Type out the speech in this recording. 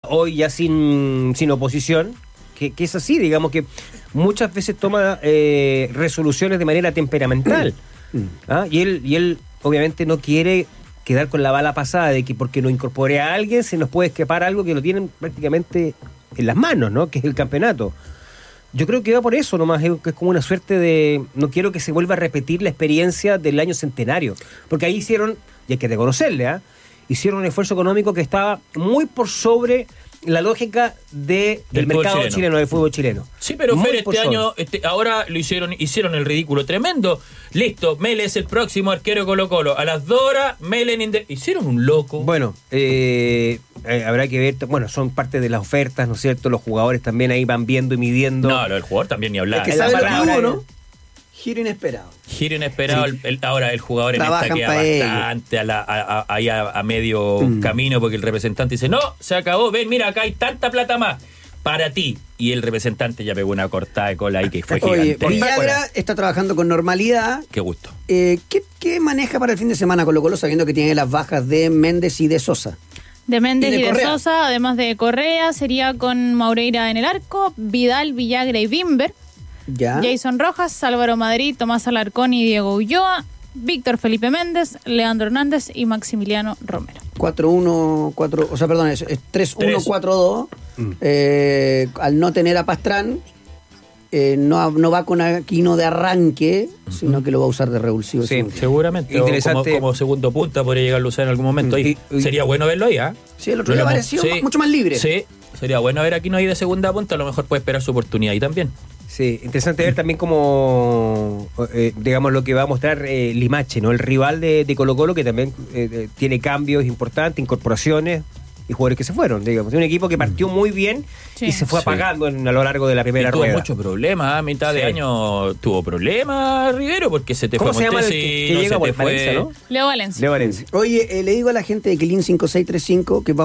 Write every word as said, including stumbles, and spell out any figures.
hoy ya sin, sin oposición, que, que es así, digamos que muchas veces toma eh, resoluciones de manera temperamental. ¿Ah? Y él, y él obviamente no quiere quedar con la bala pasada de que porque no incorpore a alguien se nos puede escapar algo que lo tienen prácticamente en las manos, ¿no? Que es el campeonato. Yo creo que va por eso nomás, es, es como una suerte de... No quiero que se vuelva a repetir la experiencia del año centenario, porque ahí hicieron, y hay que reconocerle, ¿ah? Hicieron un esfuerzo económico que estaba muy por sobre la lógica de, del, del mercado chileno. chileno, del fútbol chileno. Sí, pero Fer, este año, este, ahora lo hicieron, hicieron el ridículo tremendo. Listo, Mele es el próximo arquero Colo Colo. A las dos horas, Mele en Inde... Hicieron un loco. Bueno, eh, eh, habrá que ver, bueno, son parte de las ofertas, ¿no es cierto? Los jugadores también ahí van viendo y midiendo. No, lo del jugador también ni hablar. Es que sabe lo que hubo, ¿no? Giro inesperado. Giro inesperado. Sí. El, el, ahora el jugador Trabajan en esta queda bastante a, la, a, a, ahí a, a medio mm. camino, porque el representante dice, no, se acabó, ven, mira, acá hay tanta plata más para ti. Y el representante ya pegó una cortada de cola ahí que fue Oye, gigante. Villagra está trabajando con normalidad. Qué gusto. Eh, ¿qué, ¿Qué maneja para el fin de semana Colo Colo, sabiendo que tiene las bajas de Méndez y de Sosa? De Méndez y de, y de Sosa, además de Correa, sería con Maureira en el arco, Vidal, Villagra y Bimber. Ya. Jason Rojas, Álvaro Madrid, Tomás Alarcón y Diego Ulloa, Víctor Felipe Méndez, Leandro Hernández y Maximiliano Romero. cuatro uno cuatro, o sea, perdón, es, es tres uno cuatro dos. Mm. Eh, al no tener a Pastrán, eh, no, no va con Aquino de arranque, uh-huh. sino que lo va a usar de revulsivo. Sí, seguramente. Interesante. Como, como segundo punta podría llegar Lucero en algún momento. Y, y, sería bueno verlo ahí, ¿ah? ¿eh? Sí, el otro día pareció sí, mucho más libre. Sí, sería bueno ver a Aquino ahí de segunda punta, a lo mejor puede esperar su oportunidad ahí también. Sí, interesante ver también cómo, eh, digamos, lo que va a mostrar eh, Limache, ¿no? El rival de, de Colo Colo, que también eh, tiene cambios importantes, incorporaciones y jugadores que se fueron, digamos. Es un equipo que partió muy bien sí. y se fue apagando sí. en, a lo largo de la primera y tuvo rueda. Tuvo muchos problemas, a mitad sí. de año tuvo problemas, Rivero, porque se te ¿Cómo fue Montes y que, que no llega se por te fue... Valencia, ¿no? Leo Valencia. Leo Valencia. Oye, eh, le digo a la gente de Quilín cinco seis tres cinco que va